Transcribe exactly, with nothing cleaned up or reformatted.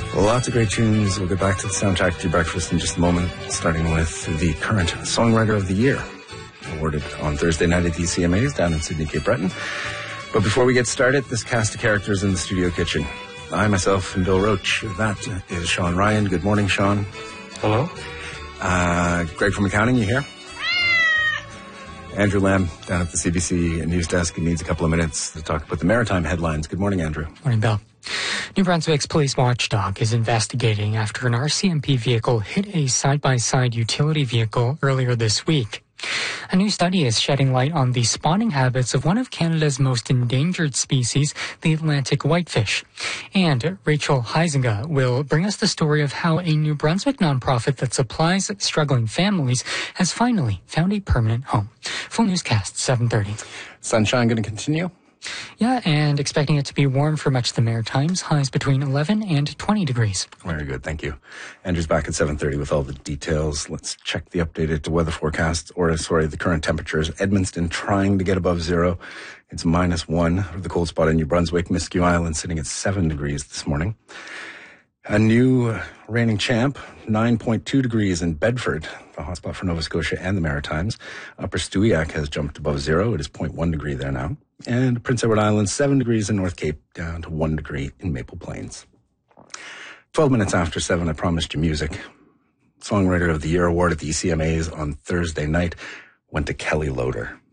Lots of great tunes. We'll get back to the soundtrack to your breakfast in just a moment, starting with the current Songwriter of the Year, awarded on Thursday night at the E C M As down in Sydney, Cape Breton. But before we get started, this cast of characters in the studio kitchen. I, myself, and Bill Roach. That is Sean Ryan. Good morning, Sean. Hello. Uh, Greg from accounting, you here? Andrew Lamb down at the C B C News Desk. He needs a couple of minutes to talk about the maritime headlines. Good morning, Andrew. Morning, Bill. New Brunswick's police watchdog is investigating after an R C M P vehicle hit a side-by-side utility vehicle earlier this week. A new study is shedding light on the spawning habits of one of Canada's most endangered species, the Atlantic whitefish. And Rachel Huizinga will bring us the story of how a New Brunswick nonprofit that supplies struggling families has finally found a permanent home. Full newscast, seven thirty. Sunshine going to continue? Yeah, and expecting it to be warm for much of the Maritimes, highs between eleven and twenty degrees. Very good, thank you. Andrew's back at seven thirty with all the details. Let's check the updated weather forecast, or sorry, the current temperatures. Edmundston trying to get above zero. It's minus one. The cold spot in New Brunswick, Miscue Island sitting at seven degrees this morning. A new reigning champ, nine point two degrees in Bedford, the hotspot for Nova Scotia and the Maritimes. Upper Stewiacke has jumped above zero. It is zero point one degree there now. And Prince Edward Island, seven degrees in North Cape, down to one degree in Maple Plains. twelve minutes after seven, I promised you music. Songwriter of the Year award at the E C M As on Thursday night went to Kelly Loader.